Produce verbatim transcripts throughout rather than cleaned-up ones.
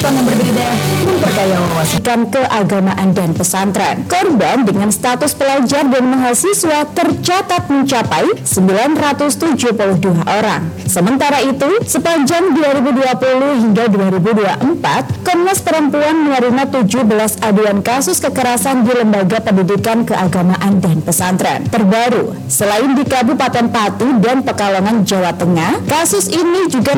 pendidikan yang berbeda memperkaya wawasan keagamaan dan pesantren. Korban dengan status pelajar dan mahasiswa tercatat mencapai sembilan ratus tujuh puluh dua orang. Sementara itu, sepanjang dua ribu dua puluh hingga dua ribu dua puluh empat, Komnas Perempuan menerima tujuh belas aduan kasus kekerasan di lembaga pendidikan keagamaan dan pesantren. Terbaru, selain di Kabupaten Pati dan Pekalongan, Jawa Tengah, kasus ini juga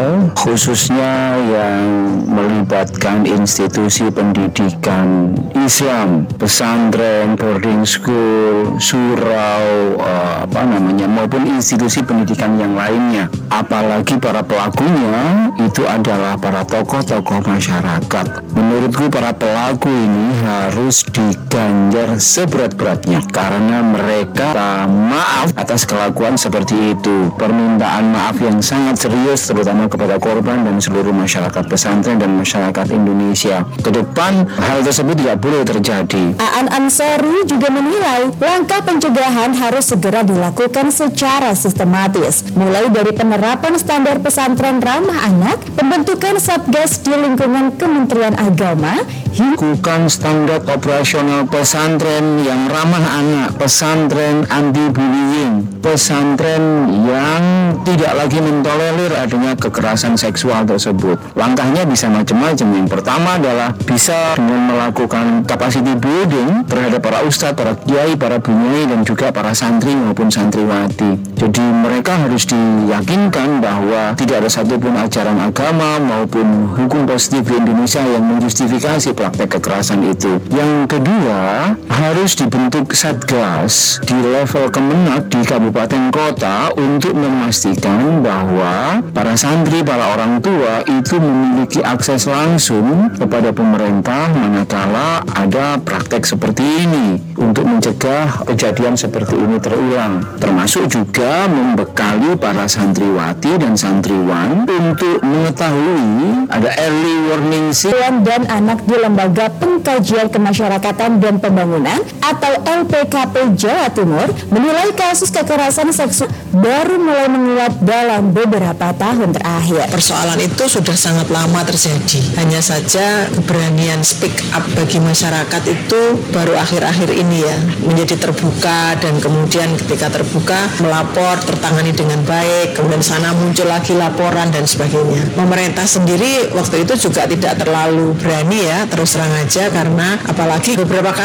khususnya yang melibatkan institusi pendidikan Islam, pesantren, boarding school, surau, uh, apa namanya, maupun institusi pendidikan yang lainnya. Apalagi para pelakunya itu adalah para tokoh-tokoh masyarakat. Menurutku para pelaku ini harus diganjar seberat-beratnya karena mereka maaf atas kelakuan seperti itu. Permintaan maaf yang sangat serius terutama kepada korban dan seluruh masyarakat pesantren dan masyarakat Indonesia. Ke depan hal tersebut tidak boleh terjadi. Aan Ansari juga menilai langkah pencegahan harus segera dilakukan secara sistematis, mulai dari penerapan standar pesantren ramah anak, pembentukan satgas di lingkungan Kementerian Agama, lakukan standar operasional pesantren yang ramah anak, pesantren anti bullying, pesantren yang tidak lagi mentolerir adanya kekerasan seksual tersebut. Langkahnya bisa macam-macam. Yang pertama adalah bisa dengan melakukan capacity building terhadap para ustadz, para kiai, para bunyai dan juga para santri maupun santriwati. Jadi mereka harus diyakinkan bahwa tidak ada satupun ajaran agama maupun hukum positif di Indonesia yang menjustifikasi praktek kekerasan itu. Yang kedua, harus dibentuk satgas di level Kemenak di kabupaten kota untuk memastikan bahwa para santri, para orang tua itu memiliki akses langsung kepada pemerintah manakala ada praktek seperti ini untuk mencegah kejadian seperti ini terulang. Termasuk juga membekali para santriwati dan santriwan untuk mengetahui ada early warning system dan anak di Lembaga Pengkajian Kemasyarakatan dan Pembangunan atau L P K P Jawa Timur menilai kasus kekerasan seksual baru mulai menguat dalam beberapa tahun terakhir. Persoalan itu sudah sangat lama terjadi. Hanya saja keberanian speak up bagi masyarakat itu baru akhir-akhir ini ya menjadi terbuka, dan kemudian ketika terbuka melapor tertangani dengan baik, kemudian sana muncul lagi laporan dan sebagainya. Pemerintah sendiri waktu itu juga tidak terlalu berani ya, terus terang aja, karena apalagi beberapa kasus